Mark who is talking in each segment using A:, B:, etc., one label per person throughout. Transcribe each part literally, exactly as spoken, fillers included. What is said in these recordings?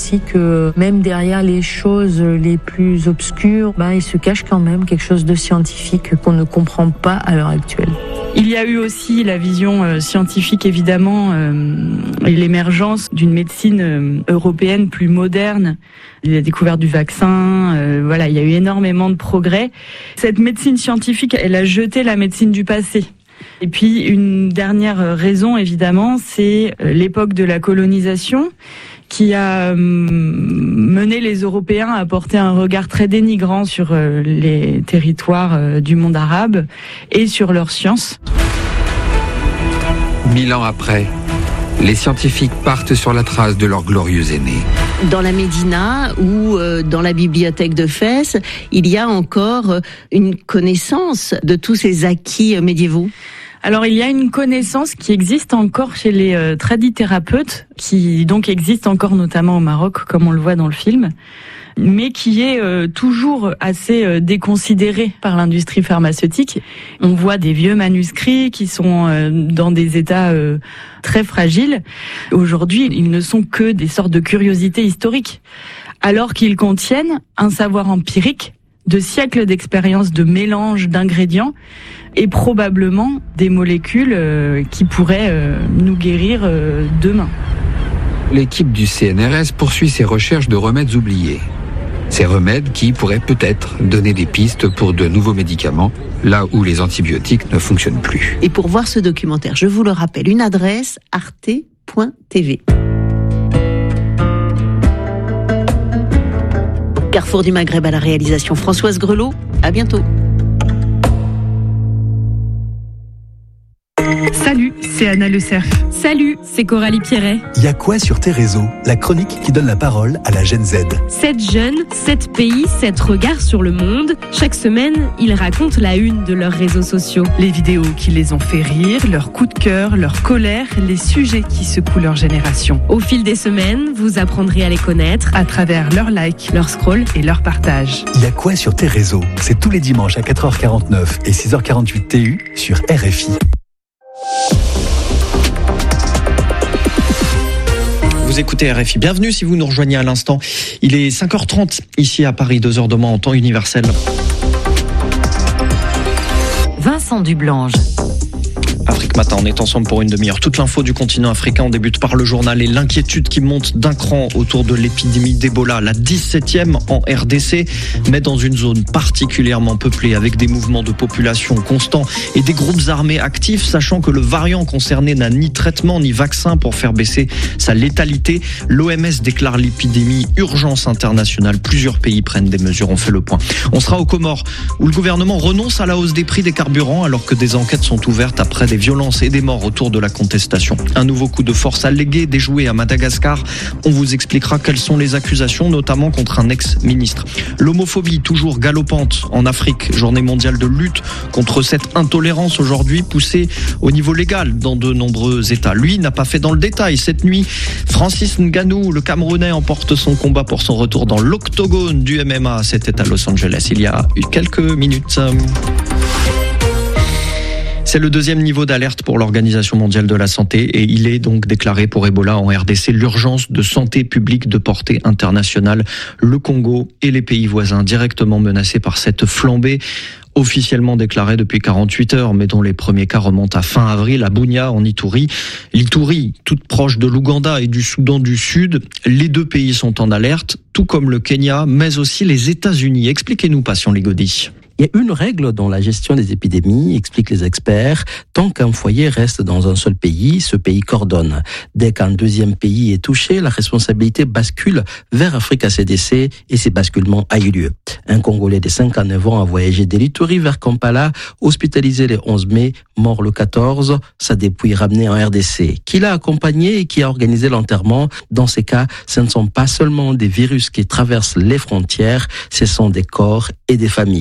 A: aussi que même derrière les choses les plus obscures, bah, il se cache quand même quelque chose de scientifique qu'on ne comprend pas à l'heure actuelle.
B: Il y a eu aussi la vision euh, scientifique, évidemment, euh, et l'émergence d'une médecine euh, européenne plus moderne. La découverte du vaccin, euh, voilà, il y a eu énormément de progrès. Cette médecine scientifique, elle a jeté la médecine du passé. Et puis, une dernière raison, évidemment, c'est l'époque de la colonisation qui a mené les Européens à porter un regard très dénigrant sur les territoires du monde arabe et sur leurs sciences.
C: Mille ans après, les scientifiques partent sur la trace de leurs glorieux aînés.
D: Dans la Médina ou euh, dans la bibliothèque de Fès, il y a encore une connaissance de tous ces acquis médiévaux.
B: Alors, il y a une connaissance qui existe encore chez les euh, tradithérapeutes, qui donc existe encore notamment au Maroc, comme on le voit dans le film, mais qui est euh, toujours assez euh, déconsidérée par l'industrie pharmaceutique. On voit des vieux manuscrits qui sont euh, dans des états euh, très fragiles. Aujourd'hui, ils ne sont que des sortes de curiosités historiques, alors qu'ils contiennent un savoir empirique de siècles d'expérience de mélange d'ingrédients et probablement des molécules euh, qui pourraient euh, nous guérir euh, demain.
C: L'équipe du C N R S poursuit ses recherches de remèdes oubliés. Ces remèdes qui pourraient peut-être donner des pistes pour de nouveaux médicaments, là où les antibiotiques ne fonctionnent plus.
D: Et pour voir ce documentaire, je vous le rappelle, une adresse arte point t v. Carrefour du Maghreb à la réalisation Françoise Grelot. À bientôt.
E: Salut, c'est Anna Le Cerf.
F: Salut, c'est Coralie Pierret.
G: Il y a quoi sur tes réseaux? La chronique qui donne la parole à la Gen Z.
F: sept jeunes, sept pays, sept regards sur le monde. Chaque semaine, ils racontent la une de leurs réseaux sociaux.
E: Les vidéos qui les ont fait rire, leurs coups de cœur, leur colère, les sujets qui secouent leur génération.
F: Au fil des semaines, vous apprendrez à les connaître
E: à travers leurs likes, leurs scrolls et leurs partages.
G: Il y a quoi sur tes réseaux? C'est tous les dimanches à quatre heures quarante-neuf et six heures quarante-huit T U sur R F I.
H: Vous écoutez R F I, bienvenue si vous nous rejoignez à l'instant. Il est cinq heures trente ici à Paris, deux heures de moins en temps universel.
I: Vincent Dublange.
H: Afrique Matin, on est ensemble pour une demi-heure. Toute l'info du continent africain, on débute par le journal et l'inquiétude qui monte d'un cran autour de l'épidémie d'Ebola, la dix-septième en R D C, mais dans une zone particulièrement peuplée avec des mouvements de population constants et des groupes armés actifs, sachant que le variant concerné n'a ni traitement ni vaccin pour faire baisser sa létalité. L'O M S déclare l'épidémie urgence internationale. Plusieurs pays prennent des mesures, on fait le point. On sera aux Comores, où le gouvernement renonce à la hausse des prix des carburants alors que des enquêtes sont ouvertes après des violences et des morts autour de la contestation. Un nouveau coup de force allégué déjoué à Madagascar. On vous expliquera quelles sont les accusations, notamment contre un ex-ministre. L'homophobie toujours galopante en Afrique. Journée mondiale de lutte contre cette intolérance aujourd'hui poussée au niveau légal dans de nombreux États. Lui n'a pas fait dans le détail. Cette nuit, Francis Ngannou, le Camerounais, emporte son combat pour son retour dans l'octogone du M M A. C'était à Los Angeles il y a quelques minutes. C'est le deuxième niveau d'alerte pour l'Organisation mondiale de la santé et il est donc déclaré pour Ebola en R D C l'urgence de santé publique de portée internationale. Le Congo et les pays voisins directement menacés par cette flambée, officiellement déclarée depuis quarante-huit heures, mais dont les premiers cas remontent à fin avril à Bunia en Ituri. L'Ituri, toute proche de l'Ouganda et du Soudan du Sud, les deux pays sont en alerte, tout comme le Kenya, mais aussi les États-Unis. Expliquez-nous, Passion Ligodi.
J: Il y a une règle dans la gestion des épidémies, expliquent les experts. Tant qu'un foyer reste dans un seul pays, ce pays coordonne. Dès qu'un deuxième pays est touché, la responsabilité bascule vers Africa C D C et ces basculements a eu lieu. Un Congolais de cinquante-neuf ans a voyagé de l'Ituri vers Kampala, hospitalisé le onze mai, mort le quatorze, sa dépouille ramenée en R D C. Qui l'a accompagné et qui a organisé l'enterrement? Dans ces cas, ce ne sont pas seulement des virus qui traversent les frontières, ce sont des corps et des familles. Et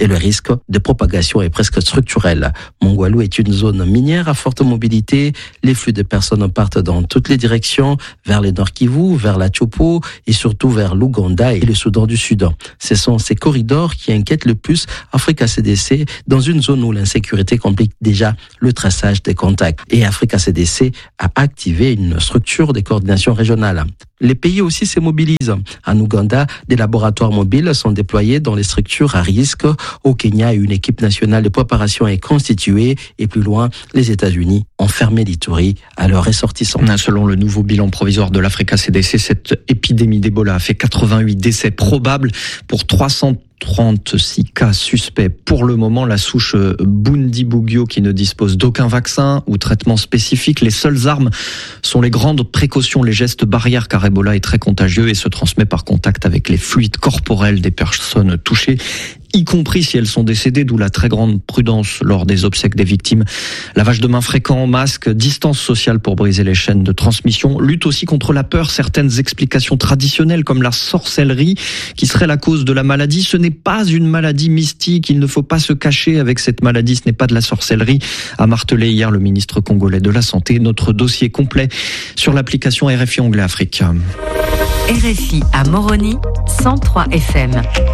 J: le risque de propagation est presque structurel. Mongwalu est une zone minière à forte mobilité. Les flux de personnes partent dans toutes les directions, vers le Nord Kivu, vers la Chopo et surtout vers l'Ouganda et le Soudan du Sud. Ce sont ces corridors qui inquiètent le plus Africa C D C dans une zone où l'insécurité complique déjà le traçage des contacts. Et Africa C D C a activé une structure de coordination régionale. Les pays aussi se mobilisent. En Ouganda, des laboratoires mobiles sont déployés dans les structures à risque. Au Kenya, une équipe nationale de préparation est constituée. Et plus loin, les États-Unis ont fermé l'Ituri à leurs ressortissants.
H: Selon le nouveau bilan provisoire de l'Africa C D C, cette épidémie d'Ebola a fait quatre-vingt-huit décès probables pour trois cent trente-six cas suspects. Pour le moment, la souche Bundibugyo qui ne dispose d'aucun vaccin ou traitement spécifique. Les seules armes sont les grandes précautions, les gestes barrières, car Ebola est très contagieux et se transmet par contact avec les fluides corporels des personnes touchées, y compris si elles sont décédées, d'où la très grande prudence lors des obsèques des victimes. Lavage de mains fréquent, masque, distance sociale pour briser les chaînes de transmission, lutte aussi contre la peur. Certaines explications traditionnelles comme la sorcellerie qui serait la cause de la maladie. Ce n'est pas une maladie mystique, il ne faut pas se cacher avec cette maladie, ce n'est pas de la sorcellerie, a martelé hier le ministre congolais de la Santé. Notre dossier complet sur l'application R F I Anglais Afrique.
I: R F I à Moroni, cent trois F M.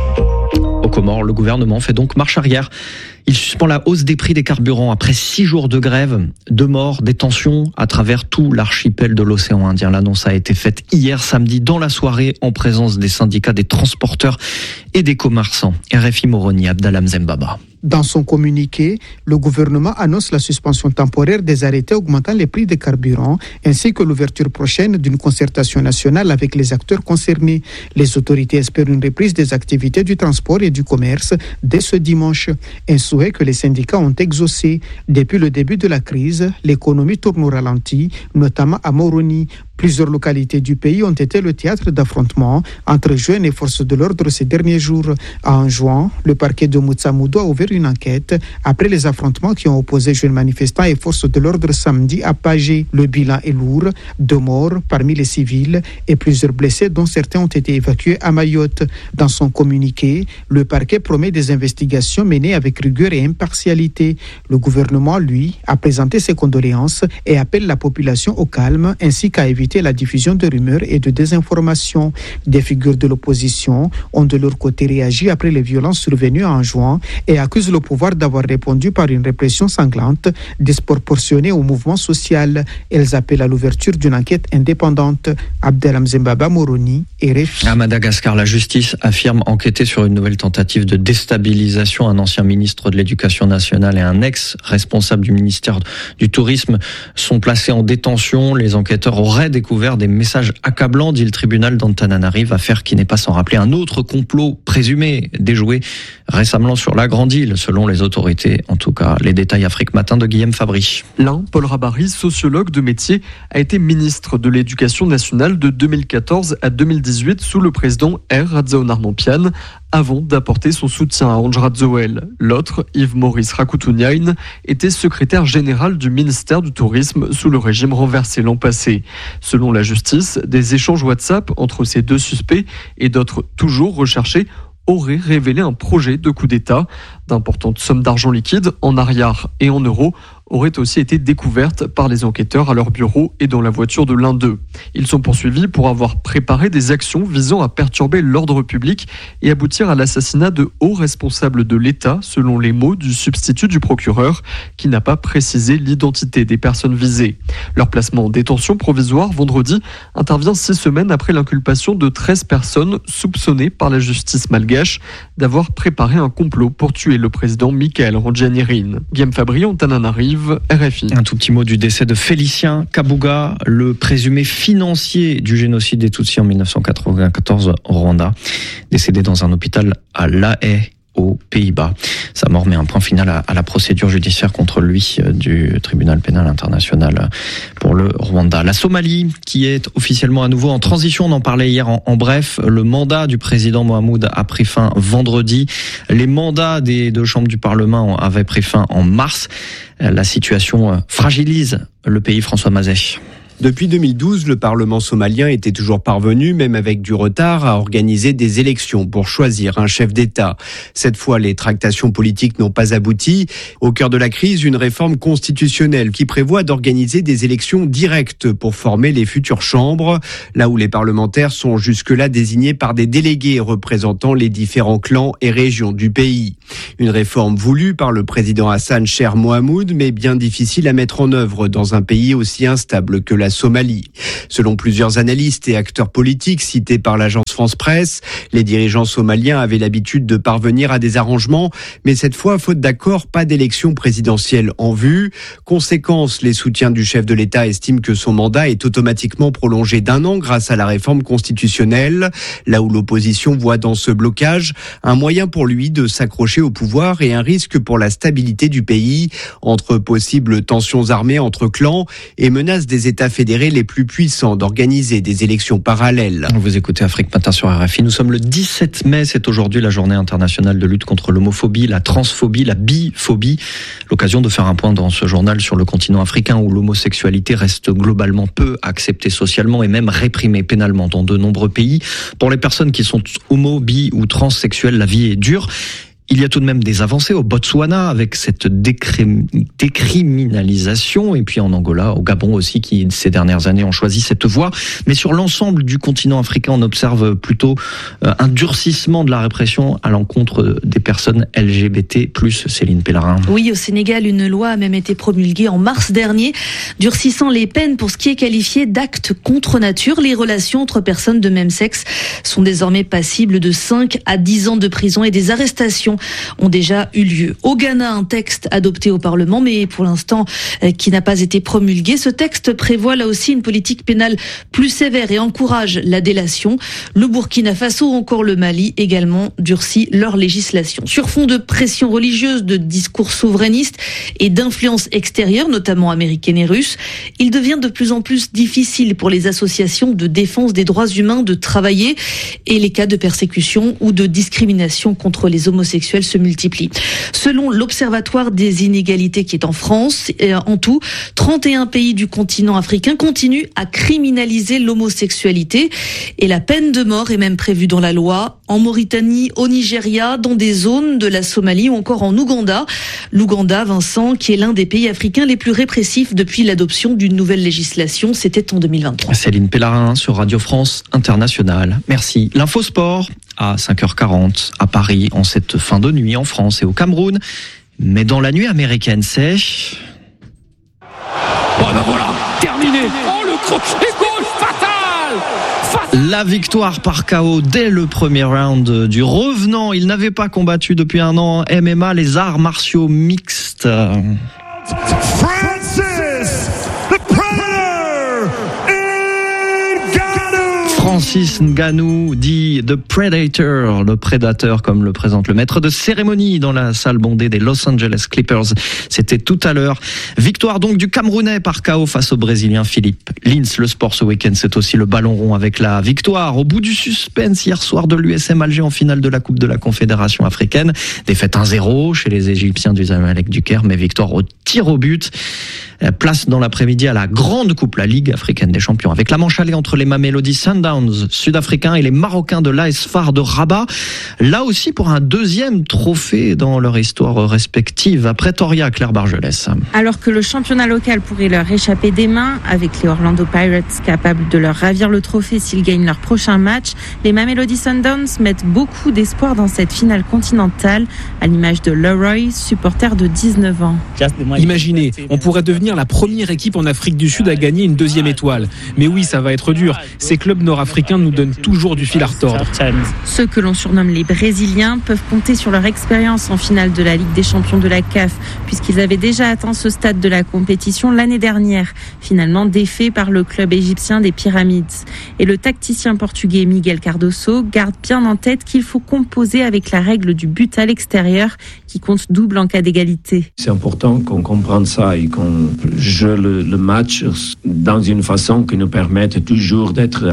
H: Aux Comores, le gouvernement fait donc marche arrière. Il suspend la hausse des prix des carburants après six jours de grève, de morts, des tensions à travers tout l'archipel de l'océan Indien. L'annonce a été faite hier samedi dans la soirée en présence des syndicats des transporteurs et des commerçants. R F I Moroni, Abdallah Mzembaba.
K: Dans son communiqué, le gouvernement annonce la suspension temporaire des arrêtés augmentant les prix des carburants ainsi que l'ouverture prochaine d'une concertation nationale avec les acteurs concernés. Les autorités espèrent une reprise des activités du transport et du commerce dès ce dimanche. Un souhait que les syndicats ont exaucé. Depuis le début de la crise, l'économie tourne au ralenti, notamment à Moroni. Plusieurs localités du pays ont été le théâtre d'affrontements entre jeunes et forces de l'ordre ces derniers jours. En juin, le parquet de Moutsamoudo a ouvert une enquête après les affrontements qui ont opposé jeunes manifestants et forces de l'ordre samedi à Pagé. Le bilan est lourd, deux morts parmi les civils et plusieurs blessés dont certains ont été évacués à Mayotte. Dans son communiqué, le parquet promet des investigations menées avec rigueur et impartialité. Le gouvernement, lui, a présenté ses condoléances et appelle la population au calme ainsi qu'à éviter la diffusion de rumeurs et de désinformation. Des figures de l'opposition ont de leur côté réagi après les violences survenues en juin et accusent le pouvoir d'avoir répondu par une répression sanglante, disproportionnée au mouvement social. Elles appellent à l'ouverture d'une enquête indépendante. Abdelham Zembaba Moroni, R F I.
H: À Madagascar, la justice affirme enquêter sur une nouvelle tentative de déstabilisation. Un ancien ministre de l'Éducation nationale et un ex-responsable du ministère du Tourisme sont placés en détention. Les enquêteurs auraient découvert des messages accablants, dit le tribunal d'Antananarive, affaire qui n'est pas sans rappeler un autre complot présumé déjoué récemment sur la Grande Île, selon les autorités. En tout cas, les détails Afrique Matin de Guillaume Fabry.
L: L'un, Paul Rabary, sociologue de métier, a été ministre de l'Éducation nationale de deux mille quatorze à deux mille dix-huit sous le président R. Radzaonarmampian, avant d'apporter son soutien à Andj Radzoel. L'autre, Yves-Maurice Rakoutouniaïn, était secrétaire général du ministère du Tourisme sous le régime renversé l'an passé. Selon la justice, des échanges WhatsApp entre ces deux suspects et d'autres toujours recherchés auraient révélé un projet de coup d'État. D'importantes sommes d'argent liquide en arrière et en euros auraient aussi été découvertes par les enquêteurs à leur bureau et dans la voiture de l'un d'eux. Ils sont poursuivis pour avoir préparé des actions visant à perturber l'ordre public et aboutir à l'assassinat de hauts responsables de l'État, selon les mots du substitut du procureur, qui n'a pas précisé l'identité des personnes visées. Leur placement en détention provisoire vendredi intervient six semaines après l'inculpation de treize personnes soupçonnées par la justice malgache d'avoir préparé un complot pour tuer le président Michael Randjanirin. Guillaume Fabry, Antananarive, R F I.
H: Un tout petit mot du décès de Félicien Kabuga, le présumé financier du génocide des Tutsis en dix-neuf cent quatre-vingt-quatorze au Rwanda, décédé dans un hôpital à La Haye, aux Pays-Bas. Sa mort met un point final à, à la procédure judiciaire contre lui euh, du tribunal pénal international pour le Rwanda. La Somalie, qui est officiellement à nouveau en transition, on en parlait hier en, en bref. Le mandat du président Mohamoud a pris fin vendredi. Les mandats des deux chambres du Parlement avaient pris fin en mars. La situation fragilise le pays. François Mazet.
M: Depuis deux mille douze, le Parlement somalien était toujours parvenu, même avec du retard, à organiser des élections pour choisir un chef d'État. Cette fois, les tractations politiques n'ont pas abouti. Au cœur de la crise, une réforme constitutionnelle qui prévoit d'organiser des élections directes pour former les futures chambres, là où les parlementaires sont jusque-là désignés par des délégués représentant les différents clans et régions du pays. Une réforme voulue par le président Hassan Sheikh Mohamud, mais bien difficile à mettre en œuvre dans un pays aussi instable que la Somalie. Selon plusieurs analystes et acteurs politiques cités par l'agence France Presse, les dirigeants somaliens avaient l'habitude de parvenir à des arrangements, mais cette fois, faute d'accord, pas d'élection présidentielle en vue. Conséquence, les soutiens du chef de l'État estiment que son mandat est automatiquement prolongé d'un an grâce à la réforme constitutionnelle, là où l'opposition voit dans ce blocage un moyen pour lui de s'accrocher au pouvoir et un risque pour la stabilité du pays, entre possibles tensions armées entre clans et menaces des États fédérés les plus puissants d'organiser des élections parallèles.
H: Vous écoutez Afrique Matin sur R F I. Nous sommes le dix-sept mai, c'est aujourd'hui la journée internationale de lutte contre l'homophobie, la transphobie, la biphobie. L'occasion de faire un point dans ce journal sur le continent africain où l'homosexualité reste globalement peu acceptée socialement et même réprimée pénalement dans de nombreux pays. Pour les personnes qui sont homo, bi ou transsexuelles, la vie est dure. Il y a tout de même des avancées au Botswana avec cette décrim- décriminalisation et puis en Angola, au Gabon aussi qui ces dernières années ont choisi cette voie. Mais sur l'ensemble du continent africain, on observe plutôt un durcissement de la répression à l'encontre des personnes L G B T plus, Céline Pellarin.
N: Oui, au Sénégal, une loi a même été promulguée en mars dernier, durcissant les peines pour ce qui est qualifié d'actes contre nature. Les relations entre personnes de même sexe sont désormais passibles de cinq à dix ans de prison et des arrestations ont déjà eu lieu. Au Ghana, un texte adopté au Parlement, mais pour l'instant euh, qui n'a pas été promulgué. Ce texte prévoit là aussi une politique pénale plus sévère et encourage la délation. Le Burkina Faso ou encore le Mali également durcit leur législation. Sur fond de pression religieuse, de discours souverainistes et d'influence extérieure, notamment américaine et russe, il devient de plus en plus difficile pour les associations de défense des droits humains de travailler et les cas de persécution ou de discrimination contre les homosexuels se multiplient. Selon l'Observatoire des inégalités qui est en France, en tout, trente et un pays du continent africain continuent à criminaliser l'homosexualité et la peine de mort est même prévue dans la loi en Mauritanie, au Nigeria, dans des zones de la Somalie ou encore en Ouganda. L'Ouganda, Vincent, qui est l'un des pays africains les plus répressifs depuis l'adoption d'une nouvelle législation, c'était en deux mille vingt-trois.
H: Céline Pellarin sur Radio France Internationale. Merci. L'info sport à cinq heures quarante à Paris en cette fin de nuit en France et au Cameroun. Mais dans la nuit américaine, c'est...
O: Oh ben voilà, terminé. Oh le crochet gauche fatal, fatal.
H: La victoire par K O dès le premier round du revenant. Il n'avait pas combattu depuis un an en M M A, les arts martiaux mixtes.
O: Francis, the Predator Ngannou.
H: Francis Ngannou dit The Predator, le prédateur comme le présente le maître de cérémonie dans la salle bondée des Los Angeles Clippers. C'était tout à l'heure. Victoire donc du Camerounais par K O face au Brésilien Philippe Lins. Le sport ce week-end, c'est aussi le ballon rond avec la victoire au bout du suspense hier soir de l'U S M Alger en finale de la Coupe de la Confédération africaine. Défaite un zéro chez les Égyptiens du Zamalek du Caire, mais victoire au tir au but. Place dans l'après-midi à la grande coupe, la Ligue africaine des champions, avec la manche allée entre les Mamelody Sundowns sud-africains et les Marocains de l'A S F A R de Rabat. Là aussi pour un deuxième trophée dans leur histoire respective à Pretoria, Claire Bargelès.
P: Alors que le championnat local pourrait leur échapper des mains, avec les Orlando Pirates capables de leur ravir le trophée s'ils gagnent leur prochain match, les Mamelody Sundowns mettent beaucoup d'espoir dans cette finale continentale, à l'image de Leroy, supporter de dix-neuf ans.
Q: Imaginez, on pourrait devenir la première équipe en Afrique du Sud à gagner une deuxième étoile. Mais oui, ça va être dur. Ces clubs nord-africains nous donnent toujours du fil à retordre.
P: Ceux que l'on surnomme les Brésiliens peuvent compter sur leur expérience en finale de la Ligue des champions de la C A F, puisqu'ils avaient déjà atteint ce stade de la compétition l'année dernière, finalement défaits par le club égyptien des Pyramides. Et le tacticien portugais Miguel Cardoso garde bien en tête qu'il faut composer avec la règle du but à l'extérieur, qui compte double en cas d'égalité.
R: C'est important qu'on comprenne ça et qu'on joue le, le match dans une façon qui nous permette toujours d'être bien sûr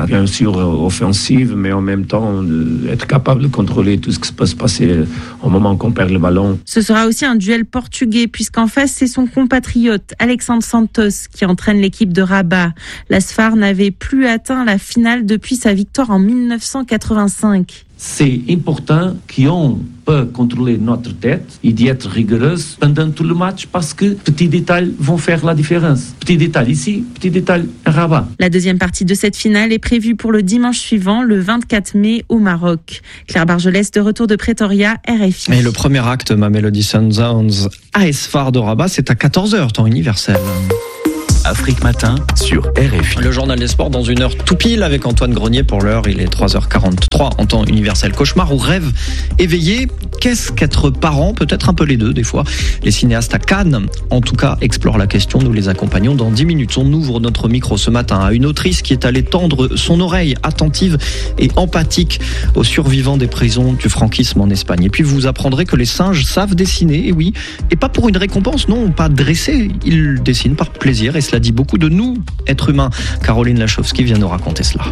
R: posture offensive, mais en même temps être capable de contrôler tout ce qui peut se passer au moment qu'on perd le ballon.
P: Ce sera aussi un duel portugais, puisqu'en face, c'est son compatriote Alexandre Santos qui entraîne l'équipe de Rabat. L'Asfar n'avait plus atteint la finale depuis sa victoire en mille neuf cent quatre-vingt-cinq.
R: C'est important qu'on peut contrôler notre tête et d'être rigoureuse pendant tout le match parce que petits détails vont faire la différence. Petits détails ici, petits détails à Rabat.
P: La deuxième partie de cette finale est prévue pour le dimanche suivant, le vingt-quatre mai, au Maroc. Claire Bargelès, de retour de Pretoria, R F I.
H: Et le premier acte, ma Melody Sundowns, A S F A R de Rabat, c'est à quatorze heures, temps universel.
G: Afrique Matin sur R F I.
H: Le journal des sports dans une heure tout pile avec Antoine Grenier. Pour l'heure, il est trois heures quarante-trois en temps universel. Cauchemar ou rêve éveillé? Qu'est-ce qu'être parent? Peut-être un peu les deux des fois. Les cinéastes à Cannes, en tout cas, explorent la question. Nous les accompagnons dans dix minutes. On ouvre notre micro ce matin à une autrice qui est allée tendre son oreille attentive et empathique aux survivants des prisons du franquisme en Espagne. Et puis vous apprendrez que les singes savent dessiner, et oui, et pas pour une récompense, non, pas dresser. Ils dessinent par plaisir et cela dit beaucoup de nous, êtres humains. Caroline Lachowski vient nous raconter cela.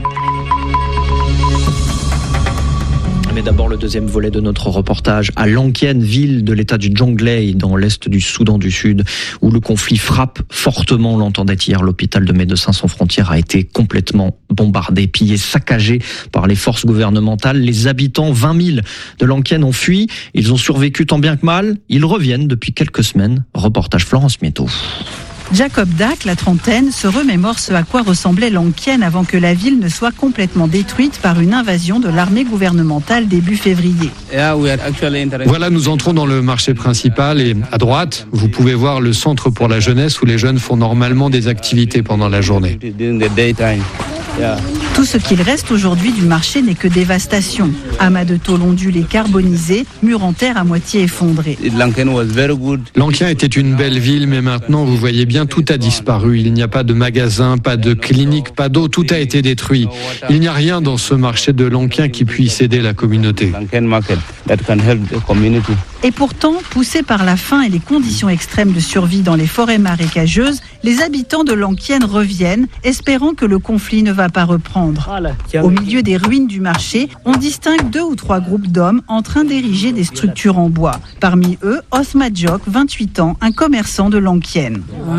H: Mais d'abord le deuxième volet de notre reportage à Lankien, ville de l'état du Jonglei dans l'est du Soudan du Sud, où le conflit frappe fortement. On l'entendait hier, l'hôpital de Médecins sans frontières a été complètement bombardé, pillé, saccagé par les forces gouvernementales. Les habitants, vingt mille de Lankien, ont fui. Ils ont survécu tant bien que mal. Ils reviennent depuis quelques semaines. Reportage Florence Mieto.
E: Jacob Dack, la trentaine, se remémore ce à quoi ressemblait Lankien avant que la ville ne soit complètement détruite par une invasion de l'armée gouvernementale début février.
S: Voilà, nous entrons dans le marché principal et à droite, vous pouvez voir le centre pour la jeunesse où les jeunes font normalement des activités pendant la journée.
E: Tout ce qu'il reste aujourd'hui du marché n'est que dévastation. Amas de tôle ondulés carbonisés, murs en terre à moitié effondrés.
S: Lankien était une belle ville, mais maintenant, vous voyez bien, tout a disparu. Il n'y a pas de magasin, pas de clinique, pas d'eau, tout a été détruit. Il n'y a rien dans ce marché de Lankien qui puisse aider la communauté.
E: Et pourtant, poussés par la faim et les conditions extrêmes de survie dans les forêts marécageuses, les habitants de Lankien reviennent, espérant que le conflit ne va pas reprendre. Au milieu des ruines du marché, on distingue deux ou trois groupes d'hommes en train d'ériger des structures en bois. Parmi eux, Osma Djok, vingt-huit ans, un commerçant de Lankien.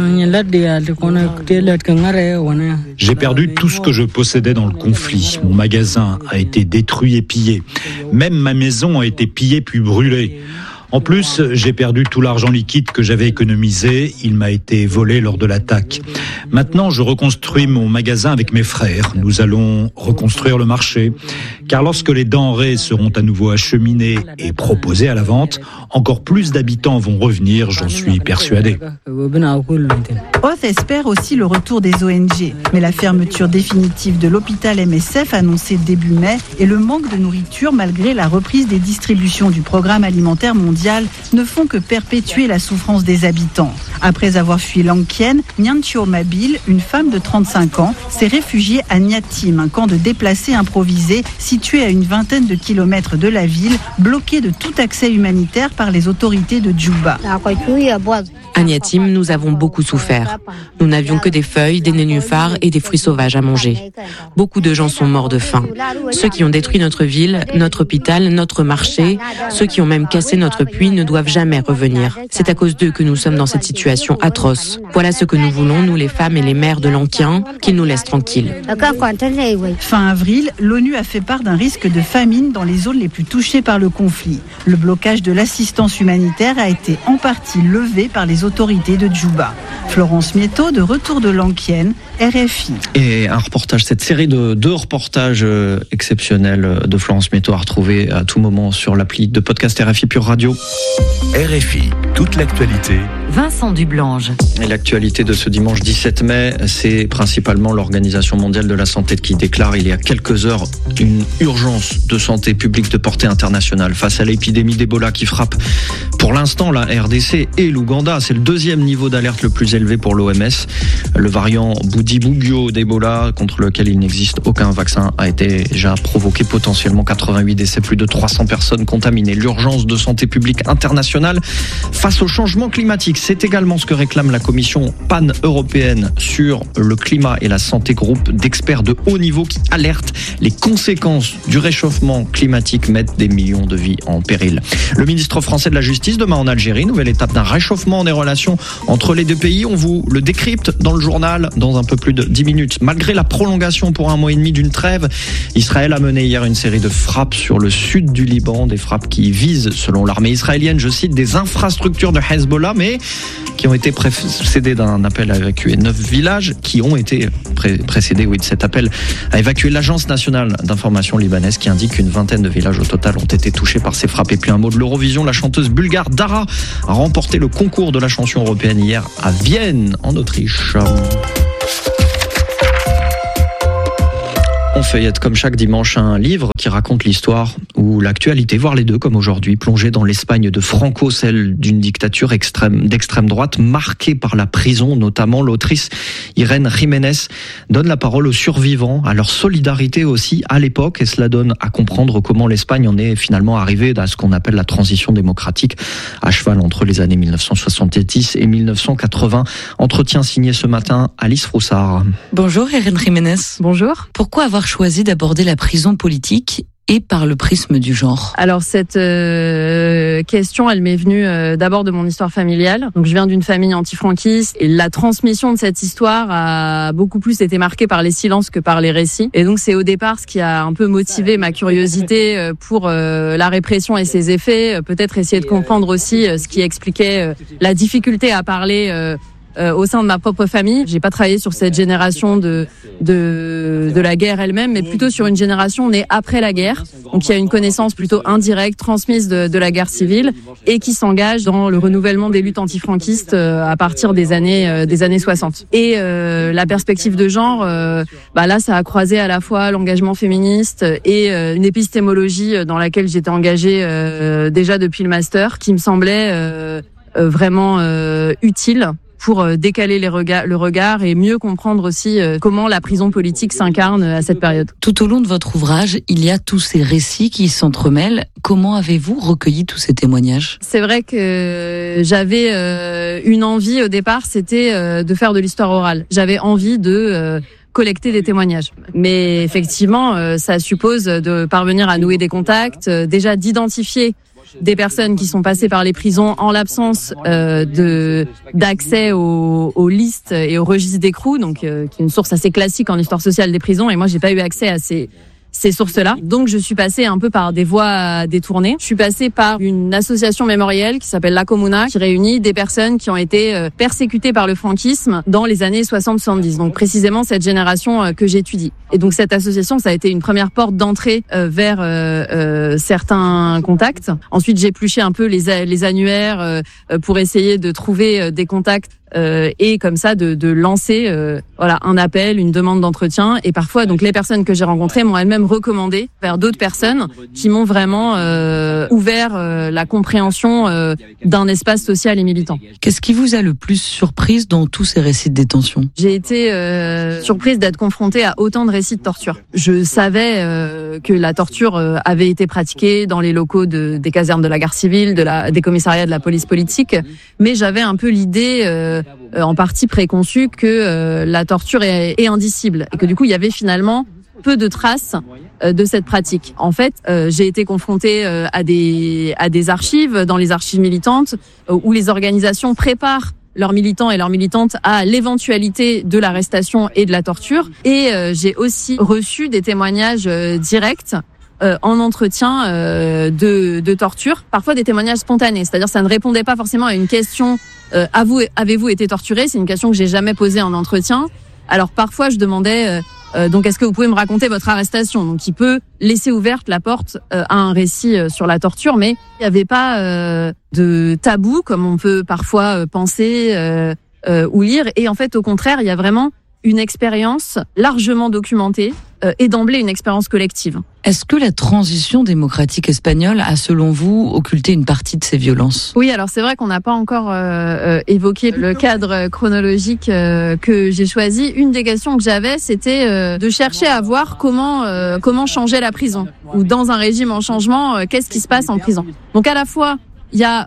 T: J'ai perdu tout ce que je possédais dans le conflit. Mon magasin a été détruit et pillé. Même ma maison a été pillée puis brûlée. En plus, j'ai perdu tout l'argent liquide que j'avais économisé. Il m'a été volé lors de l'attaque. Maintenant, je reconstruis mon magasin avec mes frères. Nous allons reconstruire le marché. Car lorsque les denrées seront à nouveau acheminées et proposées à la vente, encore plus d'habitants vont revenir, j'en suis persuadé.
E: Oth espère aussi le retour des O N G. Mais la fermeture définitive de l'hôpital M S F annoncée début mai et le manque de nourriture malgré la reprise des distributions du programme alimentaire mondial ne font que perpétuer la souffrance des habitants. Après avoir fui Lankien, Nyancho Mabil, une femme de trente-cinq ans, s'est réfugiée à Nyatim, un camp de déplacés improvisé situé à une vingtaine de kilomètres de la ville, bloqué de tout accès humanitaire par les autorités de Djouba.
U: À Nyatim, nous avons beaucoup souffert. Nous n'avions que des feuilles, des nénuphars et des fruits sauvages à manger. Beaucoup de gens sont morts de faim. Ceux qui ont détruit notre ville, notre hôpital, notre marché, ceux qui ont même cassé notre puits ne doivent jamais revenir. C'est à cause d'eux que nous sommes dans cette situation atroce. Voilà ce que nous voulons, nous les femmes et les mères de Lankien, qu'ils nous laissent tranquilles.
E: Fin avril, l'ONU a fait part d'un risque de famine dans les zones les plus touchées par le conflit. Le blocage de l'assistance humanitaire a été en partie levé par les autorités de Djouba. Florence Mieto, de retour de Lankien, R F I.
H: Et un reportage, cette série de deux reportages exceptionnels de Florence Mieto à retrouver à tout moment sur l'appli de podcast R F I Pure Radio.
G: R F I, toute l'actualité.
I: Vincent Dublange.
H: Et l'actualité de ce dimanche dix-sept mai, c'est principalement l'Organisation mondiale de la santé qui déclare il y a quelques heures une urgence de santé publique de portée internationale face à l'épidémie d'Ebola qui frappe pour l'instant la R D C et l'Ouganda. C'est le deuxième niveau d'alerte le plus élevé pour l'O M S. Le variant Bundibugyo d'Ebola, contre lequel il n'existe aucun vaccin, a été déjà provoqué potentiellement quatre-vingt-huit décès, plus de trois cents personnes contaminées. L'urgence de santé publique internationale face au changement climatique. C'est également ce que réclame la Commission pan-européenne sur le climat et la santé, groupe d'experts de haut niveau qui alertent les conséquences du réchauffement climatique mettent des millions de vies en péril. Le ministre français de la Justice demain en Algérie, nouvelle étape d'un réchauffement des relations entre les deux pays. On vous le décrypte dans le journal dans un peu plus de dix minutes. Malgré la prolongation pour un mois et demi d'une trêve, Israël a mené hier une série de frappes sur le sud du Liban, des frappes qui visent, selon l'armée israélienne, je cite, des infrastructures de Hezbollah, mais qui ont été précédées d'un appel à évacuer neuf villages, qui ont été pré- précédés oui, de cet appel à évacuer l'Agence nationale d'information libanaise qui indique qu'une vingtaine de villages au total ont été touchés par ces frappes. Et puis un mot de l'Eurovision, la chanteuse bulgare Dara a remporté le concours de la chanson européenne hier à Vienne, en Autriche. On feuillette comme chaque dimanche un livre qui raconte l'histoire ou l'actualité, voire les deux comme aujourd'hui, plongé dans l'Espagne de Franco, celle d'une dictature extrême, d'extrême droite marquée par la prison. Notamment l'autrice Irene Jiménez donne la parole aux survivants, à leur solidarité aussi à l'époque, et cela donne à comprendre comment l'Espagne en est finalement arrivée à ce qu'on appelle la transition démocratique, à cheval entre les années mille neuf cent soixante-dix et mille neuf cent quatre-vingts. Entretien signé ce matin, Alice Froussard.
B: Bonjour Irene Jiménez.
P: Bonjour.
B: Pourquoi avoir choisi d'aborder la prison politique et par le prisme du genre?
P: Alors cette euh, question, elle m'est venue euh, d'abord de mon histoire familiale. Donc je viens d'une famille antifranquiste et la transmission de cette histoire a beaucoup plus été marquée par les silences que par les récits. Et donc c'est au départ ce qui a un peu motivé ma curiosité pour euh, la répression et ses effets. Peut-être essayer de comprendre aussi euh, ce qui expliquait euh, la difficulté à parler euh, Euh, au sein de ma propre famille. J'ai pas travaillé sur cette génération de de de la guerre elle-même, mais plutôt sur une génération née après la guerre. Donc il y a une connaissance plutôt indirecte, transmise de, de la guerre civile et qui s'engage dans le renouvellement des luttes antifranquistes euh, à partir des années euh, des années soixante. Et euh, la perspective de genre, euh, bah là ça a croisé à la fois l'engagement féministe et euh, une épistémologie dans laquelle j'étais engagée euh, déjà depuis le master, qui me semblait euh, euh, vraiment euh, utile pour décaler les regards, le regard et mieux comprendre aussi comment la prison politique s'incarne à cette période.
B: Tout au long de votre ouvrage, il y a tous ces récits qui s'entremêlent. Comment avez-vous recueilli tous ces témoignages?
P: C'est vrai que j'avais une envie au départ, c'était de faire de l'histoire orale. J'avais envie de collecter des témoignages. Mais effectivement, ça suppose de parvenir à nouer des contacts, déjà d'identifier des personnes qui sont passées par les prisons en l'absence euh, de d'accès aux, aux listes et aux registres d'écrou, donc euh, qui est une source assez classique en histoire sociale des prisons. Et moi, j'ai pas eu accès à ces ces sources-là. Donc, je suis passée un peu par des voies détournées. Je suis passée par une association mémorielle qui s'appelle La Comuna, qui réunit des personnes qui ont été euh, persécutées par le franquisme dans les années soixante soixante-dix. Donc, précisément cette génération euh, que j'étudie. Et donc, cette association, ça a été une première porte d'entrée euh, vers euh, euh, certains contacts. Ensuite, j'ai épluché un peu les, les annuaires euh, pour essayer de trouver euh, des contacts Euh, et comme ça de, de lancer euh, voilà un appel, une demande d'entretien. Et parfois donc les personnes que j'ai rencontrées m'ont elles-mêmes recommandé vers d'autres personnes qui m'ont vraiment euh, ouvert euh, la compréhension euh, d'un espace social et militant.
B: Qu'est-ce qui vous a le plus surprise dans tous ces récits de détention?
P: J'ai été euh, surprise d'être confrontée à autant de récits de torture. Je savais euh, que la torture euh, avait été pratiquée dans les locaux de, des casernes de la garde civile, de la, des commissariats de la police politique, mais j'avais un peu l'idée euh, en partie préconçue que euh, la torture est, est indicible et que du coup il y avait finalement peu de traces euh, de cette pratique. En fait, euh, j'ai été confrontée euh, à des à des archives, dans les archives militantes, euh, où les organisations préparent leurs militants et leurs militantes à l'éventualité de l'arrestation et de la torture. Et euh, j'ai aussi reçu des témoignages euh, directs Euh, en entretien euh, de, de torture, parfois des témoignages spontanés, c'est-à-dire ça ne répondait pas forcément à une question euh, « Avez-vous, avez-vous été torturé ?» C'est une question que j'ai jamais posée en entretien. Alors parfois je demandais euh, euh, donc est-ce que vous pouvez me raconter votre arrestation, donc qui peut laisser ouverte la porte euh, à un récit euh, sur la torture, mais il n'y avait pas euh, de tabou comme on peut parfois euh, penser euh, euh, ou lire. Et en fait au contraire il y a vraiment une expérience largement documentée euh, et d'emblée une expérience collective.
B: Est-ce que la transition démocratique espagnole a, selon vous, occulté une partie de ces violences?
P: Oui, alors c'est vrai qu'on n'a pas encore euh, euh, évoqué le cadre chronologique euh, que j'ai choisi. Une des questions que j'avais, c'était euh, de chercher à voir comment euh, comment changer la prison, ou dans un régime en changement, euh, qu'est-ce qui se passe en prison. Donc à la fois, il y a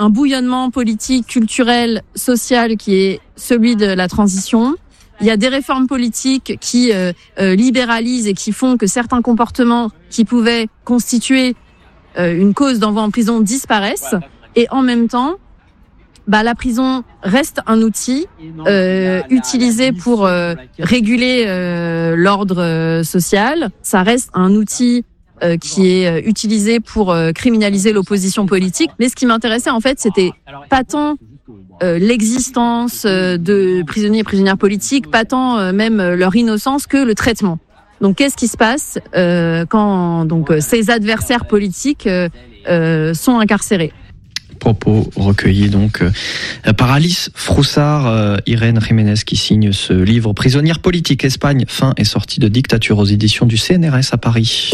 A: un bouillonnement politique, culturel, social qui est celui de la transition. Il y a des réformes politiques qui euh, euh, libéralisent et qui font que certains comportements qui pouvaient constituer euh, une cause d'envoi en prison disparaissent. Et en même temps, bah, la prison reste un outil euh, utilisé pour euh, réguler euh, l'ordre euh, social. Ça reste un outil euh, qui est euh, utilisé pour euh, criminaliser l'opposition politique. Mais ce qui m'intéressait, en fait, c'était pas tant euh, l'existence euh, de prisonniers et prisonnières politiques, pas tant euh, même leur innocence que le traitement. Donc, qu'est-ce qui se passe euh, quand donc ces adversaires politiques euh, euh, sont incarcérés ?
H: Propos recueillis donc euh, par Alice Froussard, euh, Irène Jiménez qui signe ce livre Prisonnière politique, Espagne, fin et sortie de dictature aux éditions du C N R S à Paris.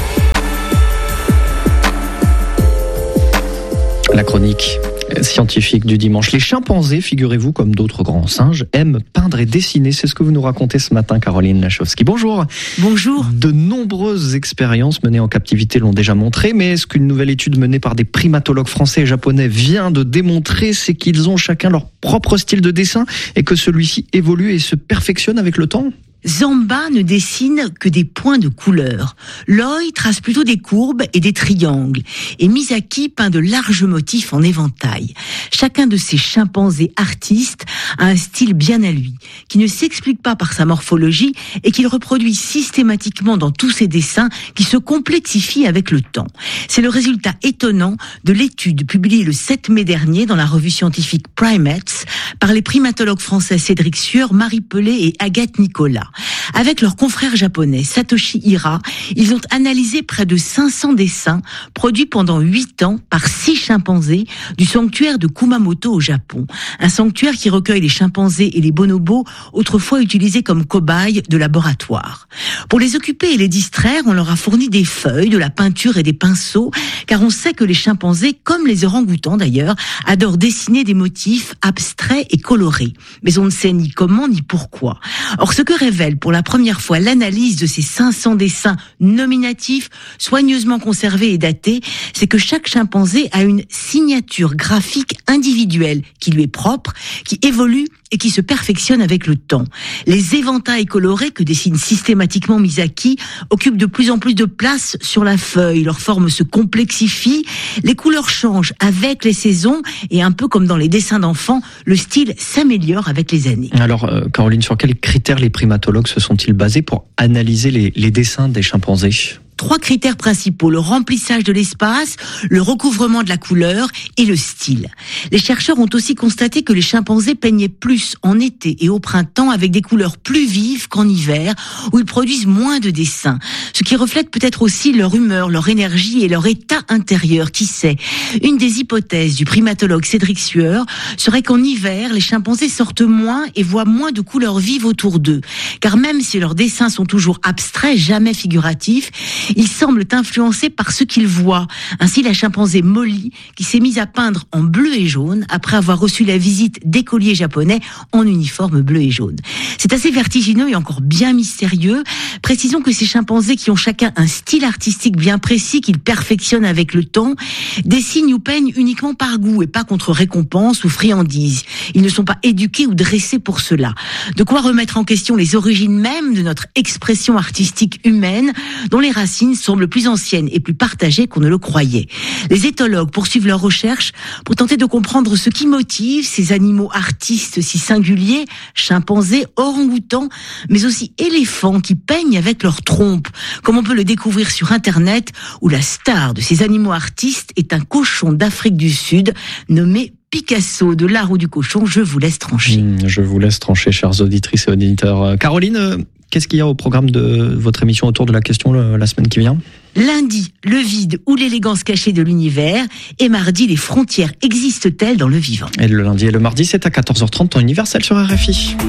H: La chronique scientifique du dimanche. Les chimpanzés, figurez-vous, comme d'autres grands singes, aiment peindre et dessiner. C'est ce que vous nous racontez ce matin, Caroline Lachowski. Bonjour.
V: Bonjour.
H: De nombreuses expériences menées en captivité l'ont déjà montré, mais ce qu'une nouvelle étude menée par des primatologues français et japonais vient de démontrer, c'est qu'ils ont chacun leur propre style de dessin et que celui-ci évolue et se perfectionne avec le temps.
V: Zamba ne dessine que des points de couleur. Loi trace plutôt des courbes et des triangles. Et Misaki peint de larges motifs en éventail. Chacun de ces chimpanzés artistes a un style bien à lui, qui ne s'explique pas par sa morphologie et qu'il reproduit systématiquement dans tous ses dessins, qui se complexifient avec le temps. C'est le résultat étonnant de l'étude publiée le sept mai dernier dans la revue scientifique Primates par les primatologues français Cédric Sueur, Marie Pelé et Agathe Nicolas. Avec leurs confrères japonais Satoshi Hira, ils ont analysé près de cinq cents dessins produits pendant huit ans par six chimpanzés du sanctuaire de Kumamoto au Japon. Un sanctuaire qui recueille les chimpanzés et les bonobos, autrefois utilisés comme cobayes de laboratoire. Pour les occuper et les distraire, on leur a fourni des feuilles, de la peinture et des pinceaux, car on sait que les chimpanzés, comme les orang-outans d'ailleurs, adorent dessiner des motifs abstraits et colorés. Mais on ne sait ni comment ni pourquoi. Or, ce que révèle pour la première fois l'analyse de ces cinq cents dessins nominatifs, soigneusement conservés et datés, c'est que chaque chimpanzé a une signature graphique individuelle qui lui est propre, qui évolue et qui se perfectionne avec le temps. Les éventails colorés que dessine systématiquement Misaki occupent de plus en plus de place sur la feuille. Leur forme se complexifie, les couleurs changent avec les saisons et un peu comme dans les dessins d'enfants, le style s'améliore avec les années.
H: Alors, euh, Caroline, sur quels critères les primatologues se sont-ils basés pour analyser les, les dessins des chimpanzés ?
V: Trois critères principaux, le remplissage de l'espace, le recouvrement de la couleur et le style. Les chercheurs ont aussi constaté que les chimpanzés peignaient plus en été et au printemps avec des couleurs plus vives qu'en hiver, où ils produisent moins de dessins. Ce qui reflète peut-être aussi leur humeur, leur énergie et leur état intérieur, qui sait. Une des hypothèses du primatologue Cédric Sueur serait qu'en hiver, les chimpanzés sortent moins et voient moins de couleurs vives autour d'eux. Car même si leurs dessins sont toujours abstraits, jamais figuratifs, ils semblent influencés par ce qu'ils voient. Ainsi, la chimpanzé Molly, qui s'est mise à peindre en bleu et jaune après avoir reçu la visite d'écoliers japonais en uniforme bleu et jaune. C'est assez vertigineux et encore bien mystérieux. Précisons que ces chimpanzés qui ont chacun un style artistique bien précis qu'ils perfectionnent avec le temps, dessinent ou peignent uniquement par goût et pas contre récompense ou friandise. Ils ne sont pas éduqués ou dressés pour cela. De quoi remettre en question les origines même de notre expression artistique humaine, dont les racines semblent plus anciennes et plus partagées qu'on ne le croyait. Les éthologues poursuivent leurs recherches pour tenter de comprendre ce qui motive ces animaux artistes si singuliers, chimpanzés, orang-outans, mais aussi éléphants qui peignent avec leur trompe, comme on peut le découvrir sur Internet, où la star de ces animaux artistes est un cochon d'Afrique du Sud nommé Picasso. De l'art ou du cochon, je vous laisse trancher.
H: Mmh, je vous laisse trancher, chères auditrices et auditeurs. Caroline, qu'est-ce qu'il y a au programme de votre émission autour de la question la semaine qui vient ?
V: Lundi, le vide ou l'élégance cachée de l'univers. Et mardi, les frontières existent-elles dans le vivant ?
H: Et le lundi et le mardi, c'est à quatorze heures trente, temps universel sur R F I.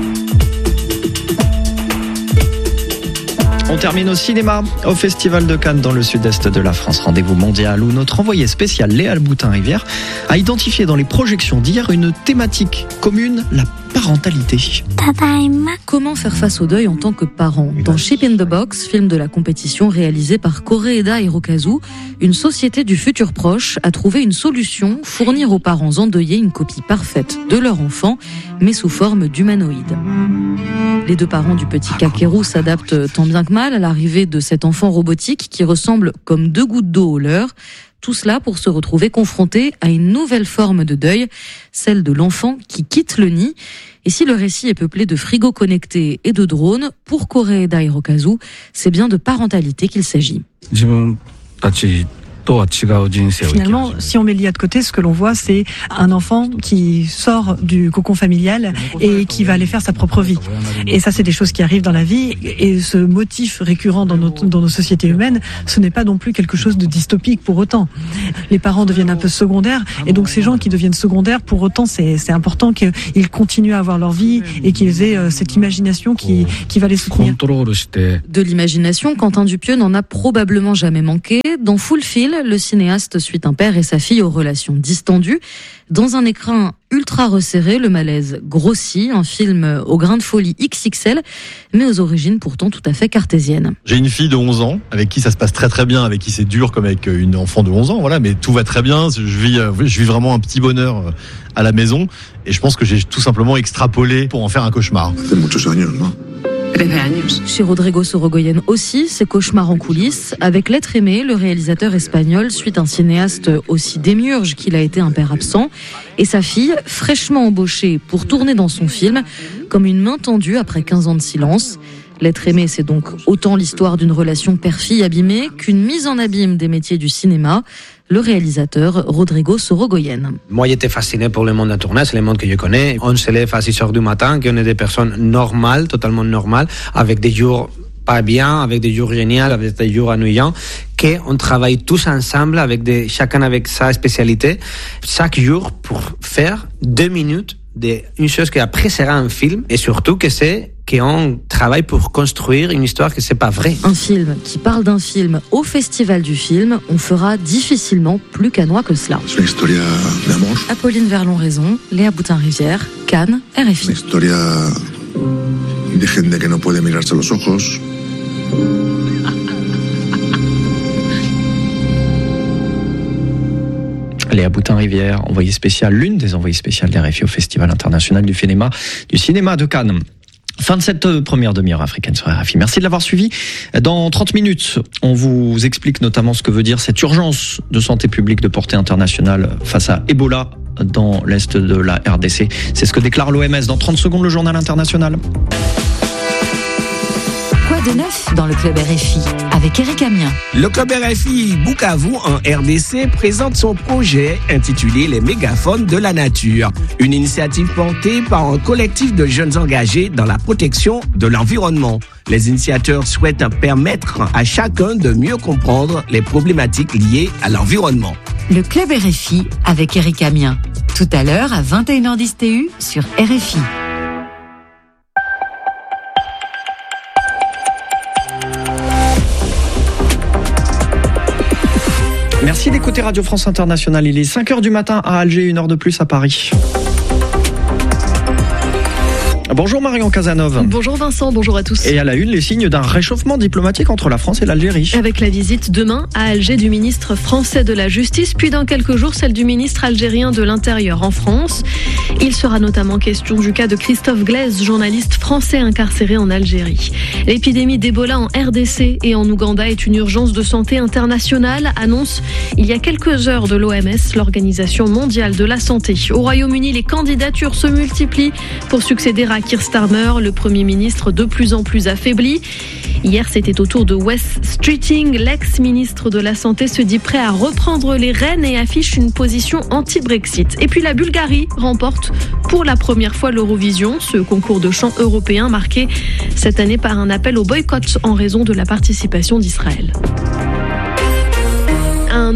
H: On termine au cinéma, au Festival de Cannes dans le sud-est de la France. Rendez-vous mondial où notre envoyé spécial Léa Boutin-Rivière a identifié dans les projections d'hier une thématique commune, la parentalité.
W: Comment faire face au deuil en tant que parent ? Dans Chip in the Box, film de la compétition réalisé par Koreeda Hirokazu,
U: une société du futur proche a trouvé une solution, fournir aux parents endeuillés une copie parfaite de leur enfant, mais sous forme d'humanoïde. Les deux parents du petit Kakeru s'adaptent tant bien que mal à l'arrivée de cet enfant robotique qui ressemble comme deux gouttes d'eau au leur. Tout cela pour se retrouver confronté à une nouvelle forme de deuil, celle de l'enfant qui quitte le nid. Et si le récit est peuplé de frigos connectés et de drones, pour Koreeda Hirokazu, c'est bien de parentalité qu'il s'agit.
C: Finalement, si on met l'I A de côté, ce que l'on voit, c'est un enfant qui sort du cocon familial et qui va aller faire sa propre vie. Et ça, c'est des choses qui arrivent dans la vie. Et ce motif récurrent dans nos, dans nos sociétés humaines, ce n'est pas non plus quelque chose de dystopique pour autant. Les parents deviennent un peu secondaires. Et donc, ces gens qui deviennent secondaires, pour autant, c'est, c'est important qu'ils continuent à avoir leur vie et qu'ils aient euh, cette imagination qui, qui va les soutenir.
U: De l'imagination, Quentin Dupieux n'en a probablement jamais manqué. Dans Full Feel, le cinéaste suit un père et sa fille aux relations distendues. Dans un écran ultra resserré, le malaise grossit, un film au grain de folie X X L, mais aux origines pourtant tout à fait cartésiennes.
D: J'ai une fille de onze ans, avec qui ça se passe très très bien, avec qui c'est dur comme avec une enfant de onze ans, voilà, mais tout va très bien, je vis, je vis vraiment un petit bonheur à la maison, et je pense que j'ai tout simplement extrapolé pour en faire un cauchemar.
U: Chez Rodrigo Sorogoyen aussi, ses cauchemars en coulisses. Avec L'être aimé, le réalisateur espagnol suit un cinéaste aussi démiurge qu'il a été un père absent, et sa fille, fraîchement embauchée pour tourner dans son film, comme une main tendue après quinze ans de silence. L'être aimé, c'est donc autant l'histoire d'une relation père-fille abîmée qu'une mise en abîme des métiers du cinéma. Le réalisateur Rodrigo Sorogoyen.
F: Moi, j'étais fasciné pour le monde de tournage, c'est le monde que je connais. On se lève à six heures du matin, qu'on est des personnes normales, totalement normales, avec des jours pas bien, avec des jours géniaux, avec des jours ennuyants, qu'on travaille tous ensemble, avec des, chacun avec sa spécialité, chaque jour pour faire deux minutes d'une chose qui après sera un film, et surtout que c'est qu'on travaille pour construire une histoire que c'est pas vrai.
U: Un film qui parle d'un film au Festival du film, on fera difficilement plus cannois que cela. Apolline Verlon-Raison, Léa Boutin-Rivière, Cannes, R F I.
H: Léa Boutin-Rivière, envoyée spéciale, l'une des envoyées spéciales d'R F I au Festival international du cinéma, du cinéma de Cannes. Fin de cette première demi-heure africaine sur R F I. Merci de l'avoir suivi. Dans trente minutes, on vous explique notamment ce que veut dire cette urgence de santé publique de portée internationale face à Ebola dans l'est de la R D C. C'est ce que déclare l'O M S. Dans trente secondes, le journal international.
I: Quoi de neuf dans le club R F I avec Eric Amien?
X: Le club R F I Bukavu en R D C présente son projet intitulé Les mégaphones de la nature, une initiative portée par un collectif de jeunes engagés dans la protection de l'environnement. Les initiateurs souhaitent permettre à chacun de mieux comprendre les problématiques liées à l'environnement.
I: Le club R F I avec Eric Amien, tout à l'heure à vingt et une heures dix T U sur R F I.
H: Merci d'écouter Radio France Internationale. Il est cinq heures du matin à Alger, une heure de plus à Paris. Bonjour Marion Cazeneuve.
Y: Bonjour Vincent, bonjour à tous.
H: Et à la une, les signes d'un réchauffement diplomatique entre la France et l'Algérie.
Y: Avec la visite demain à Alger du ministre français de la Justice, puis dans quelques jours celle du ministre algérien de l'Intérieur en France. Il sera notamment question du cas de Christophe Glaise, journaliste français incarcéré en Algérie. L'épidémie d'Ebola en R D C et en Ouganda est une urgence de santé internationale, annonce il y a quelques heures de l'O M S, l'Organisation mondiale de la santé. Au Royaume-Uni, les candidatures se multiplient pour succéder à Keir Starmer, le Premier ministre de plus en plus affaibli. Hier, c'était au tour de Wes Streeting. L'ex-ministre de la Santé se dit prêt à reprendre les rênes et affiche une position anti-Brexit. Et puis la Bulgarie remporte pour la première fois l'Eurovision, ce concours de chant européen marqué cette année par un appel au boycott en raison de la participation d'Israël. Un nouveau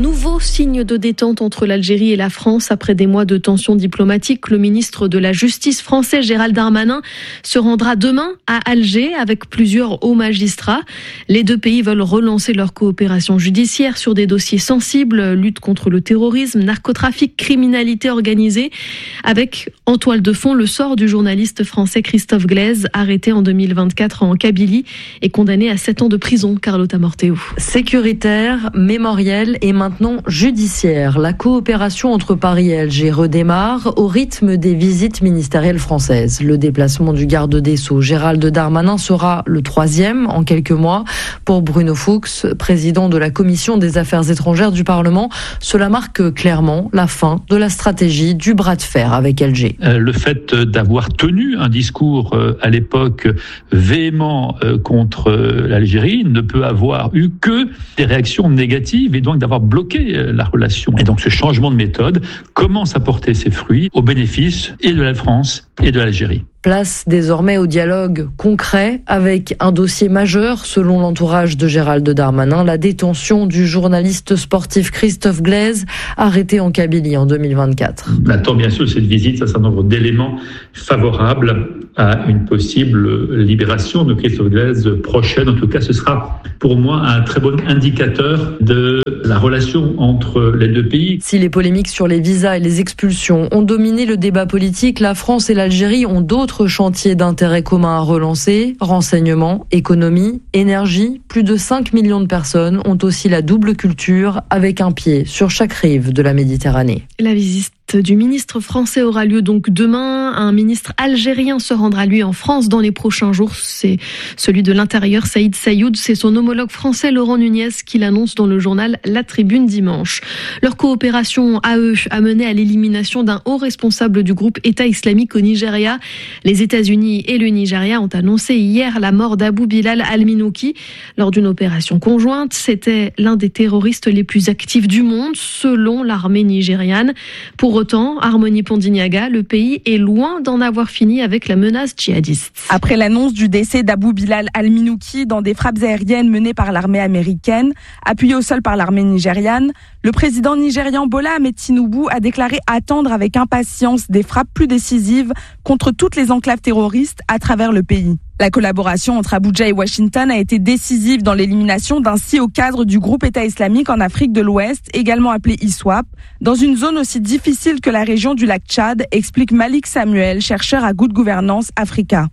Y: signe de détente entre l'Algérie et la France. Après des mois de tensions diplomatiques, le ministre de la Justice français, Gérald Darmanin, se rendra demain à Alger avec plusieurs hauts magistrats. Les deux pays veulent relancer leur coopération judiciaire sur des dossiers sensibles, lutte contre le terrorisme, narcotrafic, criminalité organisée, avec en toile de fond le sort du journaliste français Christophe Glaise, arrêté en deux mille vingt-quatre en Kabylie et condamné à sept ans de prison. Carlotta Morteo.
J: Sécuritaire, mémorielle et maintenant judiciaire. La coopération entre Paris et Alger redémarre au rythme des visites ministérielles françaises. Le déplacement du garde des Sceaux Gérald Darmanin sera le troisième en quelques mois. Pour Bruno Fuchs, président de la Commission des Affaires étrangères du Parlement, cela marque clairement la fin de la stratégie du bras de fer avec Alger.
R: Euh, le fait d'avoir tenu un discours euh, à l'époque véhément euh, contre euh, l'Algérie ne peut avoir eu que des réactions négatives et donc d'avoir bloqué euh, la relation. Et donc ce changement de méthode commence à porter ses fruits au bénéfice et de la France et de l'Algérie.
J: Place désormais au dialogue concret avec un dossier majeur selon l'entourage de Gérald Darmanin, la détention du journaliste sportif Christophe Glaise, arrêté en Kabylie en deux mille vingt-quatre.
R: On attend bien sûr cette visite un certain nombre d'éléments favorables à une possible libération de Christophe Glaise prochaine. En tout cas, ce sera pour moi un très bon indicateur de la relation entre les deux pays.
J: Si les polémiques sur les visas et les expulsions ont dominé le débat politique, la France et l'Algérie ont d'autres chantiers d'intérêt commun à relancer. Renseignement, économie, énergie. Plus de cinq millions de personnes ont aussi la double culture avec un pied sur chaque rive de la Méditerranée.
Y: La visite du ministre français aura lieu donc demain. Un ministre algérien se rendra lui en France dans les prochains jours. C'est celui de l'Intérieur, Saïd Sayoud. C'est son homologue français, Laurent Nunez, qui l'annonce dans le journal La Tribune dimanche. Leur coopération à eux a mené à l'élimination d'un haut responsable du groupe État islamique au Nigeria. Les États-Unis et le Nigeria ont annoncé hier la mort d'Abou Bilal al-Minouki lors d'une opération conjointe. C'était l'un des terroristes les plus actifs du monde, selon l'armée nigériane. Pour autant, Harmonie Pondignaga, le pays est loin d'en avoir fini avec la menace djihadiste.
K: Après l'annonce du décès d'Abou Bilal al-Minouki dans des frappes aériennes menées par l'armée américaine, appuyée au sol par l'armée nigériane, le président nigérian Bola Ahmed Tinubu a déclaré attendre avec impatience des frappes plus décisives contre toutes les enclaves terroristes à travers le pays. La collaboration entre Abuja et Washington a été décisive dans l'élimination d'un C E O cadre du groupe État islamique en Afrique de l'Ouest, également appelé I S W A P, dans une zone aussi difficile que la région du lac Tchad, explique Malik Samuel, chercheur à Good Governance Africa.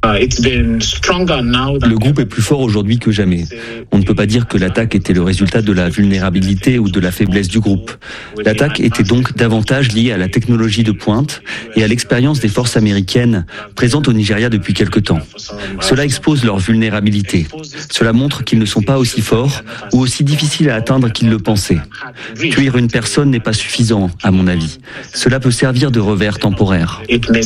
L: Le groupe est plus fort aujourd'hui que jamais. On ne peut pas dire que l'attaque était le résultat de la vulnérabilité ou de la faiblesse du groupe. L'attaque était donc davantage liée à la technologie de pointe et à l'expérience des forces américaines présentes au Nigeria depuis quelque temps. Cela expose leur vulnérabilité. Cela montre qu'ils ne sont pas aussi forts ou aussi difficiles à atteindre qu'ils le pensaient. Tuer une personne n'est pas suffisant, à mon avis. Cela peut servir de revers temporaire.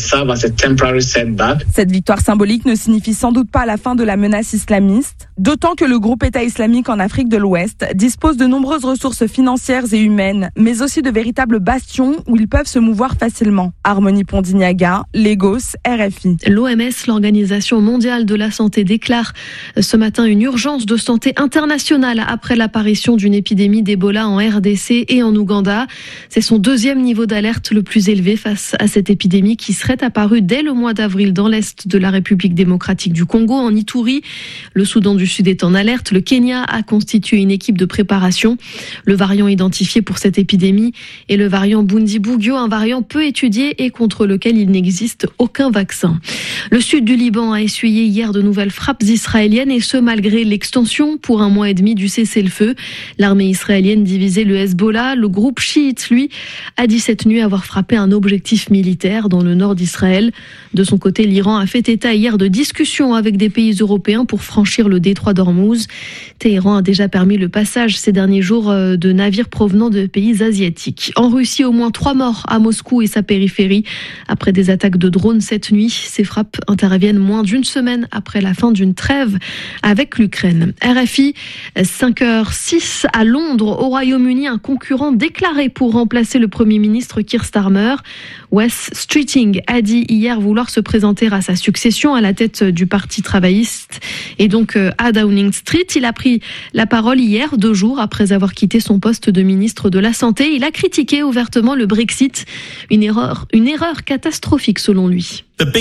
K: Cette victoire symbolique ne signifie sans doute pas la fin de la menace islamiste, d'autant que le groupe État islamique en Afrique de l'Ouest dispose de nombreuses ressources financières et humaines, mais aussi de véritables bastions où ils peuvent se mouvoir facilement. Harmonie Pondignaga, Lagos, R F I.
Y: L'O M S, l'Organisation mondiale de la santé, déclare ce matin une urgence de santé internationale après l'apparition d'une épidémie d'Ebola en R D C et en Ouganda. C'est son deuxième niveau d'alerte le plus élevé face à cette épidémie qui serait apparue dès le mois d'avril dans l'est de la République démocratique du Congo, en Ituri. Le Soudan du Sud est en alerte. Le Kenya a constitué une équipe de préparation. Le variant identifié pour cette épidémie est le variant Bundibugyo, un variant peu étudié et contre lequel il n'existe aucun vaccin. Le sud du Liban a essuyé hier de nouvelles frappes israéliennes, et ce malgré l'extension pour un mois et demi du cessez-le-feu. L'armée israélienne divisait le Hezbollah. Le groupe chiite, lui, a dit cette nuit avoir frappé un objectif militaire dans le nord d'Israël. De son côté, l'Iran a fait état hier de discussions avec des pays européens pour franchir le détroit d'Ormuz. Téhéran a déjà permis le passage ces derniers jours de navires provenant de pays asiatiques. En Russie, au moins trois morts à Moscou et sa périphérie après des attaques de drones cette nuit. Ces frappes interviennent moins d'une semaine après la fin d'une trêve avec l'Ukraine. R F I, cinq heures six à Londres, au Royaume-Uni, un concurrent déclaré pour remplacer le Premier ministre Keir Starmer. Wes Streeting a dit hier vouloir se présenter à sa succession à la tête du Parti travailliste et donc à Downing Street. Il a pris la parole hier, deux jours après avoir quitté son poste de ministre de la Santé. Il a critiqué ouvertement le Brexit, une erreur, une erreur catastrophique selon lui.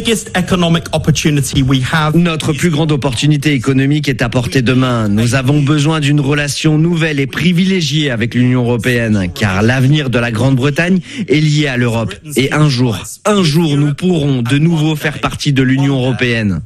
M: Notre plus grande opportunité économique est à portée de main. Nous avons besoin d'une relation nouvelle et privilégiée avec l'Union européenne, car l'avenir de la Grande-Bretagne est lié à l'Europe. Et un jour, un jour, nous pourrons de nouveau faire partie de l'Union européenne.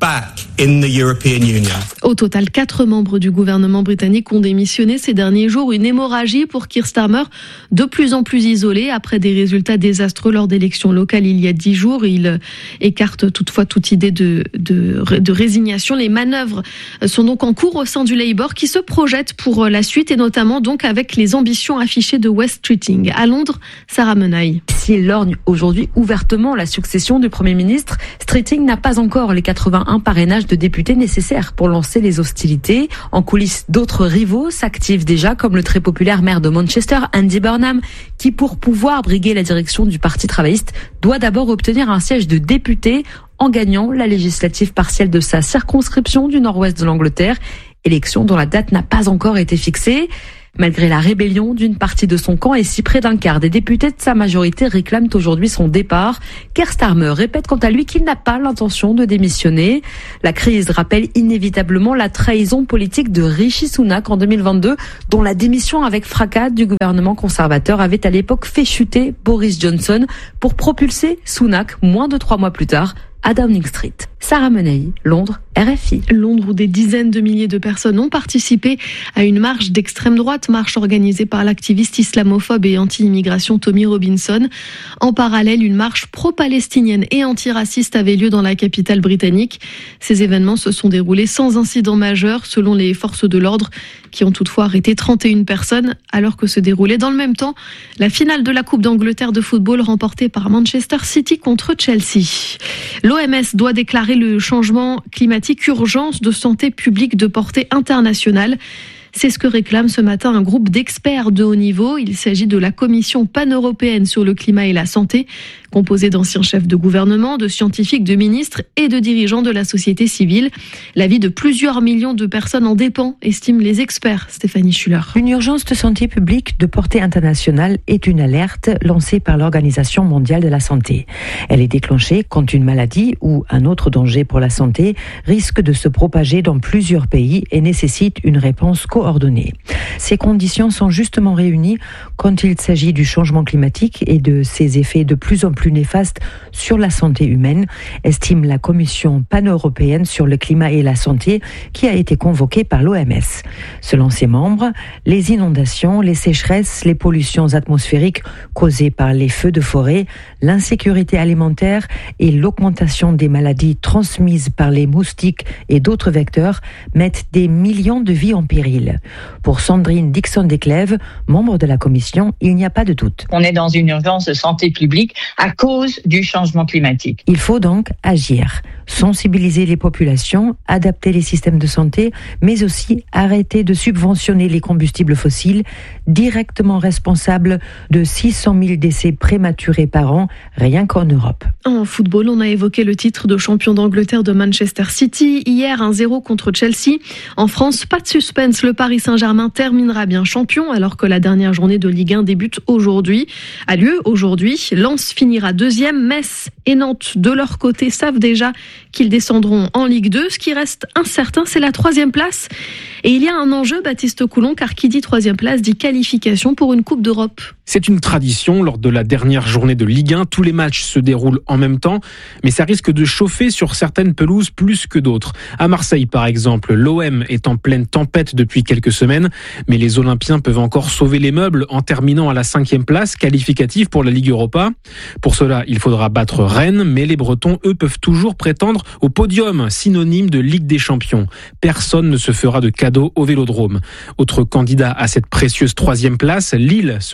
Y: Au total, quatre membres du gouvernement britannique ont démissionné ces derniers jours. Une hémorragie pour Keir Starmer, de plus en plus isolé après des résultats désastreux lors d'élections locales il y a dix jours. Il écarte toutefois toute idée de, de, de résignation. Les manœuvres sont donc en cours au sein du Labour qui se projette pour la suite et notamment donc avec les ambitions affichées de Wes Streeting. À Londres, Sarah Menaille.
J: S'il lorgne aujourd'hui ouvertement la succession du Premier ministre, Streeting n'a pas encore les quatre-vingt-un parrainages de députés nécessaires pour lancer les hostilités. En coulisses, d'autres rivaux s'activent déjà, comme le très populaire maire de Manchester, Andy Burnham, qui pour pouvoir briguer la direction du Parti travailliste doit d'abord obtenir un siège de député en gagnant la législative partielle de sa circonscription du nord-ouest de l'Angleterre, élection dont la date n'a pas encore été fixée. Malgré la rébellion d'une partie de son camp et si près d'un quart des députés de sa majorité réclament aujourd'hui son départ, Keir Starmer répète quant à lui qu'il n'a pas l'intention de démissionner. La crise rappelle inévitablement la trahison politique de Rishi Sunak en deux mille vingt-deux, dont la démission avec fracas du gouvernement conservateur avait à l'époque fait chuter Boris Johnson pour propulser Sunak moins de trois mois plus tard à Downing Street. Sarah Menaille, Londres, R F I.
Y: Londres, où des dizaines de milliers de personnes ont participé à une marche d'extrême droite, marche organisée par l'activiste islamophobe et anti-immigration Tommy Robinson. En parallèle, une marche pro-palestinienne et antiraciste avait lieu dans la capitale britannique. Ces événements se sont déroulés sans incident majeur, selon les forces de l'ordre, qui ont toutefois arrêté trente et une personnes, alors que se déroulait dans le même temps la finale de la Coupe d'Angleterre de football remportée par Manchester City contre Chelsea. L'O M S doit déclarer le changement climatique urgence de santé publique de portée internationale. C'est ce que réclame ce matin un groupe d'experts de haut niveau. Il s'agit de la Commission pan-européenne sur le climat et la santé, composée d'anciens chefs de gouvernement, de scientifiques, de ministres et de dirigeants de la société civile. La vie de plusieurs millions de personnes en dépend, estiment les experts. Stéphanie Schuller.
N: Une urgence de santé publique de portée internationale est une alerte lancée par l'Organisation mondiale de la santé. Elle est déclenchée quand une maladie ou un autre danger pour la santé risque de se propager dans plusieurs pays et nécessite une réponse coordonnée. Ces conditions sont justement réunies quand il s'agit du changement climatique et de ses effets de plus en plus néfastes sur la santé humaine, estime la Commission pan-européenne sur le climat et la santé qui a été convoquée par l'O M S. Selon ses membres, les inondations, les sécheresses, les pollutions atmosphériques causées par les feux de forêt, l'insécurité alimentaire et l'augmentation des maladies transmises par les moustiques et d'autres vecteurs mettent des millions de vies en péril. Pour Sandrine Dixon-Desclèves, membre de la Commission, il n'y a pas de doute.
O: On est dans une urgence de santé publique à cause du changement climatique.
N: Il faut donc agir, sensibiliser les populations, adapter les systèmes de santé, mais aussi arrêter de subventionner les combustibles fossiles, directement responsables de six cent mille décès prématurés par an, rien qu'en Europe.
Y: En football, on a évoqué le titre de champion d'Angleterre de Manchester City. Hier, un zéro contre Chelsea. En France, pas de suspense. Le Paris Saint-Germain terminera bien champion alors que la dernière journée de Ligue un débute aujourd'hui. A lieu aujourd'hui. Lens finira deuxième. Metz et Nantes, de leur côté, savent déjà qu'ils descendront en Ligue deux. Ce qui reste incertain, c'est la troisième place. Et il y a un enjeu, Baptiste Coulon, car qui dit troisième place dit qualification pour une Coupe d'Europe.
Q: C'est une tradition. Lors de la dernière journée de Ligue un, tous les matchs se déroulent en même temps, mais ça risque de chauffer sur certaines pelouses plus que d'autres. À Marseille, par exemple, l'O M est en pleine tempête depuis quelques semaines, mais les Olympiens peuvent encore sauver les meubles en terminant à la cinquième place, qualificative pour la Ligue Europa. Pour cela, il faudra battre Rennes, mais les Bretons, eux, peuvent toujours prétendre au podium, synonyme de Ligue des Champions. Personne ne se fera de cadeau au Vélodrome. Autre candidat à cette précieuse troisième place, Lille sera favori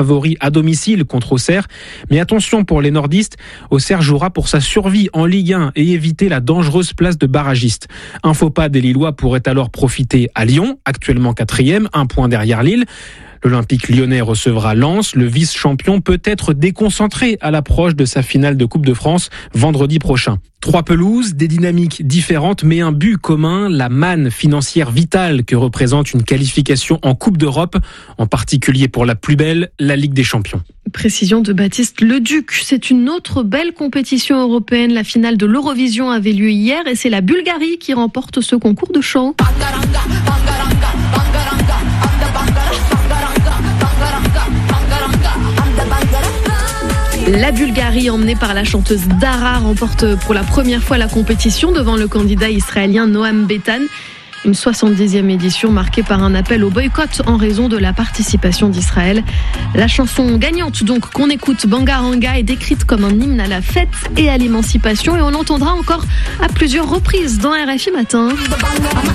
Q: favori à domicile contre Auxerre. Mais attention pour les nordistes, Auxerre jouera pour sa survie en Ligue un et éviter la dangereuse place de barragiste. Un faux pas des Lillois pourrait alors profiter à Lyon, actuellement quatrième, un point derrière Lille. L'Olympique lyonnais recevra Lens. Le vice-champion peut être déconcentré à l'approche de sa finale de Coupe de France vendredi prochain. Trois pelouses, des dynamiques différentes, mais un but commun, la manne financière vitale que représente une qualification en Coupe d'Europe, en particulier pour la plus belle, la Ligue des Champions.
Y: Précision de Baptiste Leduc. C'est une autre belle compétition européenne. La finale de l'Eurovision avait lieu hier et c'est la Bulgarie qui remporte ce concours de chant. La Bulgarie, emmenée par la chanteuse Dara, remporte pour la première fois la compétition devant le candidat israélien Noam Betan. Une soixante-dixième édition marquée par un appel au boycott en raison de la participation d'Israël. La chanson gagnante donc qu'on écoute, Bangaranga, est décrite comme un hymne à la fête et à l'émancipation et on l'entendra encore à plusieurs reprises dans R F I Matin.